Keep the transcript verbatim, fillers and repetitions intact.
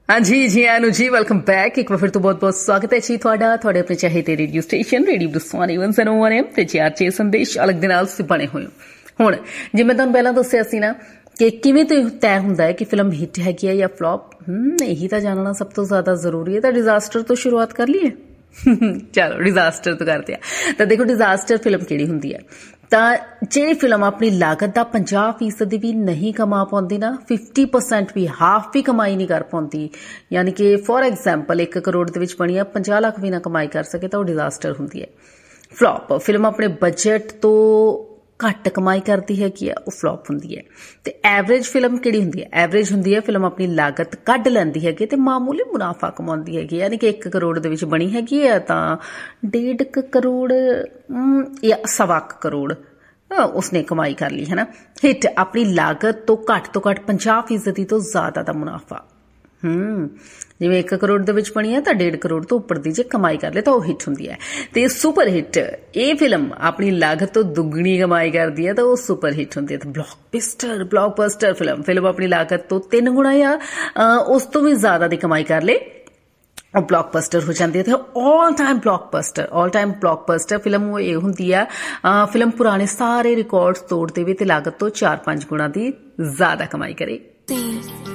हाँ जी जी आनु जी welcome back एक बार फिर तो बहुत बहुत स्वागत है जी ਤੁਹਾਡਾ ਤੁਹਾਡੇ ਆਪਣੇ ਚਾਹੀਦੇ ਰੇਡੀਓ ਸਟੇਸ਼ਨ ਰੇਡੀਓ ਬਰਸਾਨੀ ਇੱਕ ਸੌ ਇੱਕ ਐਮ ਤੇ ਚਾਰ ਛੇ ਸੰਦੇਸ਼ ਅਲੱਗ ਦੇ ਨਾਲ ਤੁਸੀਂ ਬਣੇ ਹੋਏ ਹੋ। ਹੁਣ ਜਿਵੇਂ ਤੁਹਾਨੂੰ ਪਹਿਲਾਂ ਦੱਸਿਆ ਸੀ ਨਾ ਕਿ ਕਿਵੇਂ ਤੋਂ ਤੈਅ ਹੁੰਦਾ ਹੈ ਕਿ ਫਿਲਮ ਹਿੱਟ ਹੈਗੀ ਹੈ ਜਾਂ ਫਲॉप। ਹਮ ਇਹੀ ਤਾਂ ਜਾਣਨਾ ਸਭ ਤੋਂ ਜ਼ਿਆਦਾ ਜ਼ਰੂਰੀ ਹੈ। ਤਾਂ ਡਿਜ਼ਾਸਟਰ ਤੋਂ ਸ਼ੁਰੂਆਤ ਕਰ ਲਈਏ। ਚਲੋ ਡਿਜ਼ਾਸਟਰ ਤੋਂ ਕਰਦੇ ਆ। ਤਾਂ ਦੇਖੋ ਡਿਜ਼ਾਸਟਰ ਫਿਲਮ ਕਿਹੜੀ ਹੁੰਦੀ ਹੈ ਤਾਂ ਜਿਹੜੀ ਫਿਲਮ ਆਪਣੀ ਲਾਗਤ ਦਾ ਪੰਜਾਹ ਫੀਸਦ ਵੀ ਨਹੀਂ ਕਮਾ ਪਾਉਂਦੀ ਨਾ ਫਿਫਟੀ ਪਰਸੈਂਟ ਵੀ ਹਾਫ ਵੀ ਕਮਾਈ ਨਹੀਂ ਕਰ ਪਾਉਂਦੀ, ਯਾਨੀ ਕਿ ਫੋਰ ਐਗਜ਼ਾਮਪਲ ਇੱਕ ਕਰੋੜ ਦੇ ਵਿੱਚ ਬਣੀ ਆ ਪੰਜਾਹ ਲੱਖ ਵੀ ਨਾ ਕਮਾਈ ਕਰ ਸਕੇ ਤਾਂ ਉਹ ਡਿਜ਼ਾਸਟਰ ਹੁੰਦੀ ਹੈ। ਫਲॉप ਫਿਲਮ ਆਪਣੇ ਬਜਟ ਤੋਂ ਘੱਟ ਕਮਾਈ ਕਰਦੀ ਹੈਗੀ ਆ ਉਹ ਫਲॉप ਹੁੰਦੀ ਹੈ। ਤੇ ਐਵਰੇਜ ਫਿਲਮ ਕਿਹੜੀ ਹੁੰਦੀ ਹੈ? ਐਵਰੇਜ ਹੁੰਦੀ ਹੈ ਫਿਲਮ ਆਪਣੀ ਲਾਗਤ ਕੱਢ ਲੈਂਦੀ ਹੈਗੀ ਤੇ ਮਾਮੂਲੀ ਮੁਨਾਫਾ ਕਮਾਉਂਦੀ ਹੈਗੀ, ਯਾਨੀ ਕਿ ਇੱਕ ਕਰੋੜ ਦੇ ਵਿੱਚ ਬਣੀ ਹੈਗੀ ਆ ਤਾਂ ਡੇਢ ਕੁ ਕਰੋੜ ਜਾਂ ਸਵਾ ਕੁ ਕਰੋੜ ਉਸਨੇ ਕਮਾਈ ਕਰ ਲਈ ਹੈ ਨਾ। ਹਿੱਟ ਆਪਣੀ ਲਾਗਤ ਤੋਂ ਘੱਟ ਤੋਂ ਘੱਟ ਪੰਜਾਹ ਫੀਸਦੀ ਤੋਂ ਜ਼ਿਆਦਾ ਦਾ ਮੁਨਾਫਾ। ਹਮ ਜਿਵੇਂ ਇੱਕ ਕਰੋੜ ਦੇ ਵਿੱਚ ਬਣੀ ਹੈ ਤਾਂ ਡੇਢ ਕਰੋੜ ਤੋਂ ਉੱਪਰ ਦੀ ਜੇ ਕਮਾਈ ਕਰ ਲੇ ਤਾਂ ਉਹ ਹਿੱਟ ਹੁੰਦੀ ਹੈ। ਤੇ ਸੁਪਰ ਹਿੱਟ ਇਹ ਫਿਲਮ ਆਪਣੀ ਲਾਗਤ ਤੋਂ ਦੁੱਗਣੀ ਕਮਾਈ ਕਰਦੀ ਹੈ ਤਾਂ ਉਹ ਸੁਪਰ ਹਿੱਟ ਹੁੰਦੀ ਹੈ। ਤਾਂ ਬਲੌਕਬਸਟਰ ਬਲੌਕਬਸਟਰ ਫਿਲਮ ਫਿਲਮ ਆਪਣੀ ਲਾਗਤ ਤੋਂ ਤਿੰਨ ਗੁਣਾ ਜਾਂ ਉਸ ਤੋਂ ਵੀ ਜ਼ਿਆਦਾ ਦੀ ਕਮਾਈ ਕਰ ਲੇ ਉਹ ਬਲੌਕਬਸਟਰ ਹੋ ਜਾਂਦੀ ਹੈ। ਤੇ all time blockbuster all time blockbuster film ਉਹ ਇਹ ਹੁੰਦੀ ਆ ਫਿਲਮ ਪੁਰਾਣੇ ਸਾਰੇ ਰਿਕਾਰਡਸ ਤੋੜ ਦੇਵੇ ਤੇ ਲਾਗਤ ਤੋਂ ਚਾਰ ਪੰਜ ਗੁਣਾ ਦੀ ਜ਼ਿਆਦਾ ਕਮਾਈ ਕਰੇ।